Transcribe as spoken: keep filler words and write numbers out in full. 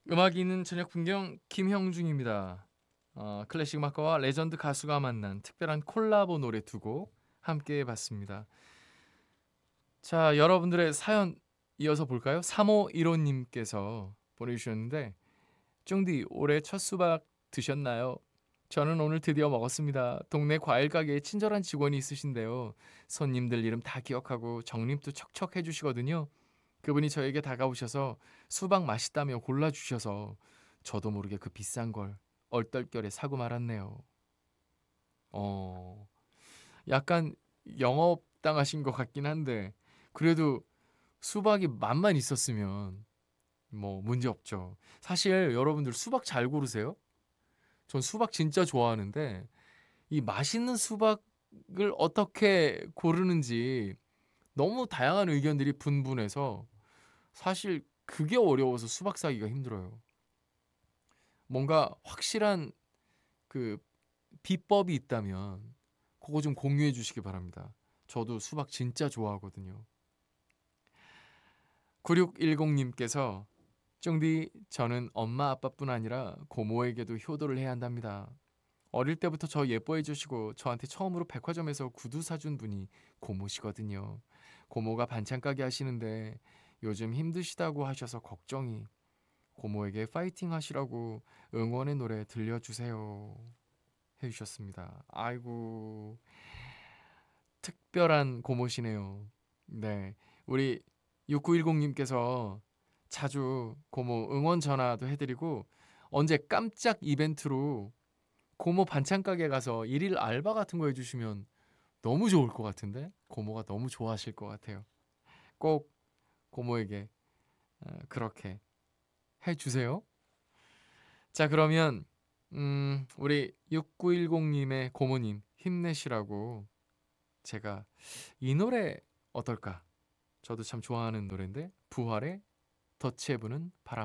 음악이 있는 저녁 풍경 김형중입니다. 어, 클래식 음악가와 레전드 가수가 만난 특별한 콜라보 노래 두 곡 함께 봤습니다. 자, 여러분들의 사연 이어서 볼까요? 삼오일오님께서 보내주셨는데, 쫑디 올해 첫 수박 드셨나요? 저는 오늘 드디어 먹었습니다. 동네 과일 가게에 친절한 직원이 있으신데요. 손님들 이름 다 기억하고 정립도 척척 해주시거든요. 그분이 저에게 다가오셔서 수박 맛있다며 골라주셔서 저도 모르게 그 비싼 걸 얼떨결에 사고 말았네요. 어, 약간 영업당하신 것 같긴 한데 그래도 수박이 맛만 있었으면 뭐 문제 없죠. 사실 여러분들 수박 잘 고르세요? 전 수박 진짜 좋아하는데 이 맛있는 수박을 어떻게 고르는지 너무 다양한 의견들이 분분해서 사실 그게 어려워서 수박 사기가 힘들어요. 뭔가 확실한 그 비법이 있다면 그거 좀 공유해 주시기 바랍니다. 저도 수박 진짜 좋아하거든요. 구육일공님께서 쫑디 저는 엄마 아빠뿐 아니라 고모에게도 효도를 해야 한답니다. 어릴 때부터 저 예뻐해 주시고 저한테 처음으로 백화점에서 구두 사준 분이 고모시거든요. 고모가 반찬 가게 하시는데 요즘 힘드시다고 하셔서 걱정이. 고모에게 파이팅 하시라고 응원의 노래 들려주세요 해주셨습니다. 아이고 특별한 고모시네요. 네, 우리 육구일공님께서 자주 고모 응원 전화도 해드리고 언제 깜짝 이벤트로 고모 반찬 가게 가서 일일 알바 같은 거 해주시면 너무 좋을 것 같은데 고모가 너무 좋아하실 것 같아요. 꼭 고모에게 어, 그렇게 해주세요. 자, 그러면 음, 우리 육구일공님의 고모님 힘내시라고 제가 이 노래 어떨까? 저도 참 좋아하는 노래인데 부활의 덫에 부는 바람.